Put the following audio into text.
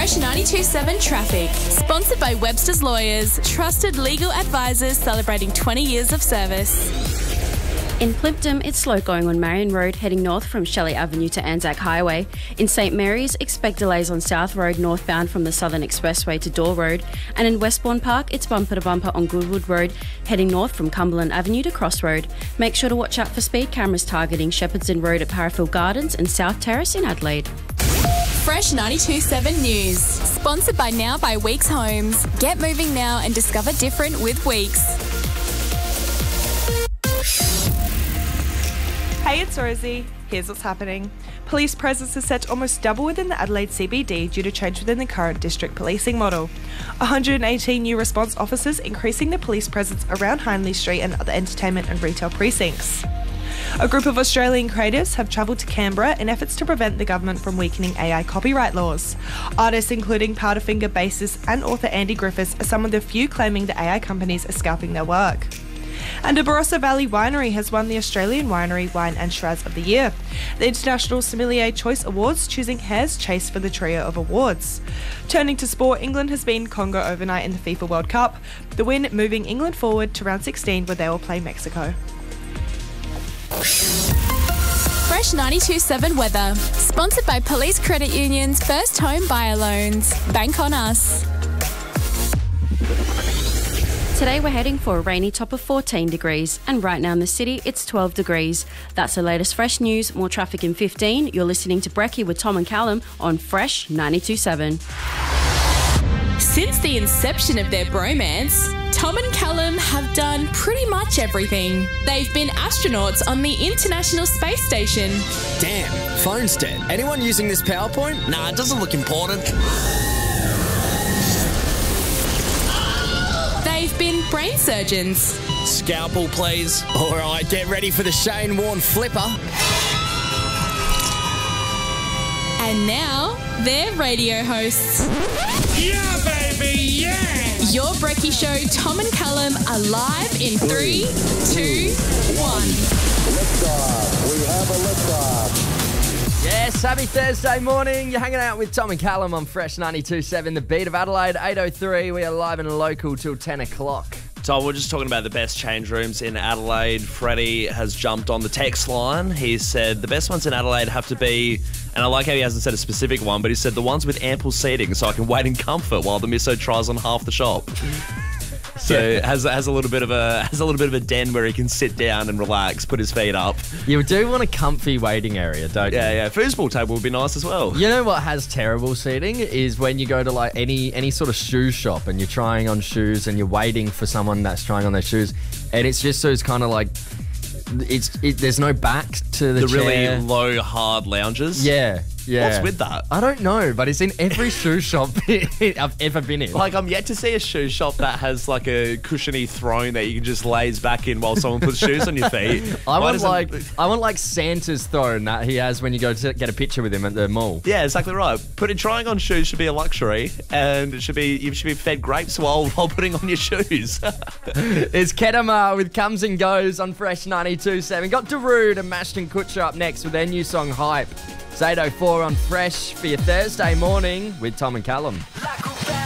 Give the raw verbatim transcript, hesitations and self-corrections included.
Fresh ninety-two point seven Traffic. Sponsored by Webster's Lawyers, trusted legal advisors celebrating twenty years of service. In Plympton, it's slow going on Marion Road, heading north from Shelley Avenue to Anzac Highway. In St Mary's, expect delays on South Road northbound from the Southern Expressway to Door Road. And in Westbourne Park, it's bumper to bumper on Goodwood Road, heading north from Cumberland Avenue to Cross Road. Make sure to watch out for speed cameras targeting Shepherdston Road at Parafield Gardens and South Terrace in Adelaide. Fresh ninety-two point seven News. Sponsored by Now by Weeks Homes. Get moving now and discover different with Weeks. Hey, it's Rosie. Here's what's happening. Police presence is set to almost double within the Adelaide C B D due to change within the current district policing model. one hundred eighteen new response officers, increasing the police presence around Hindley Street and other entertainment and retail precincts. A group of Australian creatives have travelled to Canberra in efforts to prevent the government from weakening A I copyright laws. Artists including Powderfinger bassist and author Andy Griffiths are some of the few claiming the A I companies are scalping their work. And the Barossa Valley Winery has won the Australian Winery Wine and Shiraz of the Year. The International Sommelier Choice Awards choosing Hare's Chase for the trio of awards. Turning to sport, England has beaten Congo overnight in the FIFA World Cup, the win moving England forward to round sixteen where they will play Mexico. Fresh ninety-two point seven Weather. Sponsored by Police Credit Union's First Home Buyer Loans. Bank on us. Today we're heading for a rainy top of fourteen degrees, and right now in the city it's twelve degrees. That's the latest Fresh News. More traffic in fifteen. You're listening to Brekkie with Tom and Callum on Fresh ninety-two point seven. Since the inception of their bromance, Tom and Callum have done pretty much everything. They've been astronauts on the International Space Station. Damn, phone's dead. Anyone using this PowerPoint? Nah, it doesn't look important. They've been brain surgeons. Scalpel, please. All right, get ready for the Shane Warne flipper. And now, they're radio hosts. Yeah, baby, yeah! Your Brekkie Show, Tom and Callum, are live in three, two, one. Liftoff. We have a liftoff. Yes, happy Thursday morning. You're hanging out with Tom and Callum on Fresh ninety-two point seven, the beat of Adelaide, eight oh three. We are live and local till ten o'clock. Tom, we're just talking about the best change rooms in Adelaide. Freddie has jumped on the text line. He said the best ones in Adelaide have to be, and I like how he hasn't said a specific one, but he said the ones with ample seating so I can wait in comfort while the misso tries on half the shop. So yeah. has has a little bit of a has a little bit of a den where he can sit down and relax, put his feet up. You do want a comfy waiting area, don't you? Yeah, yeah. Foosball table would be nice as well. You know what has terrible seating is when you go to like any any sort of shoe shop and you're trying on shoes and you're waiting for someone that's trying on their shoes, and it's just those kind of like it's it, there's no back to the, the chair. really low hard lounges. Yeah. Yeah. What's with that? I don't know, but it's in every shoe shop I've ever been in. Like, I'm yet to see a shoe shop that has like a cushiony throne that you can just laze back in while someone puts shoes on your feet. I Why want doesn't- like I want like Santa's throne that he has when you go to get a picture with him at the mall. Yeah, exactly right. Putting trying on shoes should be a luxury, and it should be you should be fed grapes while while putting on your shoes. It's Kedama with Comes and Goes on Fresh ninety-two point seven. Got Darude and Mashton Kutcher up next with their new song Hype. It's eight oh four on Fresh for your Thursday morning with Tom and Callum.